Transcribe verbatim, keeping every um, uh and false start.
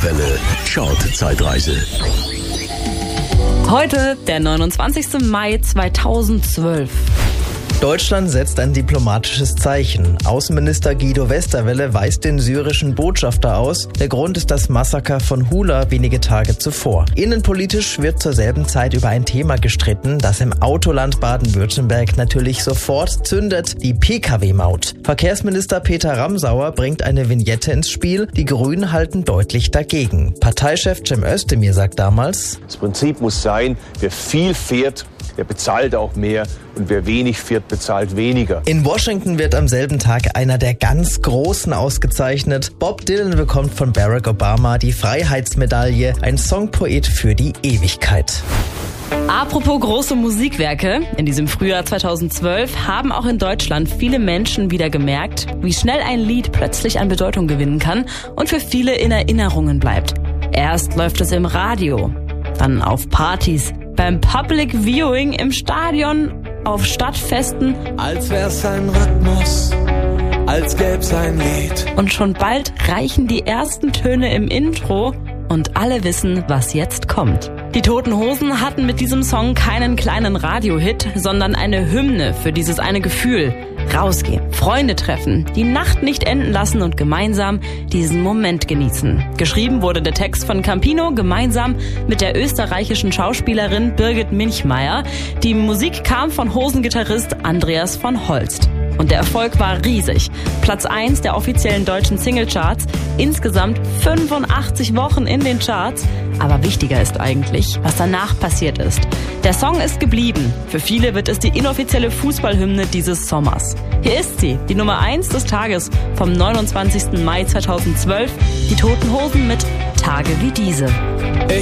Welle Chart-Zeitreise. Heute, der neunundzwanzigsten Mai zweitausendzwölf. Deutschland setzt ein diplomatisches Zeichen. Außenminister Guido Westerwelle weist den syrischen Botschafter aus. Der Grund ist das Massaker von Hula wenige Tage zuvor. Innenpolitisch wird zur selben Zeit über ein Thema gestritten, das im Autoland Baden-Württemberg natürlich sofort zündet: die P K W-Maut. Verkehrsminister Peter Ramsauer bringt eine Vignette ins Spiel. Die Grünen halten deutlich dagegen. Parteichef Cem Özdemir sagt damals: Das Prinzip muss sein, wer viel fährt, der bezahlt auch mehr, und wer wenig fährt, bezahlt weniger. In Washington wird am selben Tag einer der ganz Großen ausgezeichnet. Bob Dylan bekommt von Barack Obama die Freiheitsmedaille, ein Songpoet für die Ewigkeit. Apropos große Musikwerke, in diesem Frühjahr zweitausendzwölf haben auch in Deutschland viele Menschen wieder gemerkt, wie schnell ein Lied plötzlich an Bedeutung gewinnen kann und für viele in Erinnerungen bleibt. Erst läuft es im Radio, dann auf Partys, beim Public Viewing im Stadion, auf Stadtfesten. Als wär's ein Rhythmus, als gäb's ein Lied. Und schon bald reichen die ersten Töne im Intro und alle wissen, was jetzt kommt. Die Toten Hosen hatten mit diesem Song keinen kleinen Radiohit, sondern eine Hymne für dieses eine Gefühl. Rausgehen, Freunde treffen, die Nacht nicht enden lassen und gemeinsam diesen Moment genießen. Geschrieben wurde der Text von Campino gemeinsam mit der österreichischen Schauspielerin Birgit Minchmeier. Die Musik kam von Hosengitarrist Andreas von Holst. Und der Erfolg war riesig. Platz eins der offiziellen deutschen Singlecharts, insgesamt fünfundachtzig Wochen in den Charts. Aber wichtiger ist eigentlich, was danach passiert ist. Der Song ist geblieben. Für viele wird es die inoffizielle Fußballhymne dieses Sommers. Hier ist sie, die Nummer eins des Tages vom neunundzwanzigsten Mai zweitausendzwölf. Die Toten Hosen mit Tage wie diese.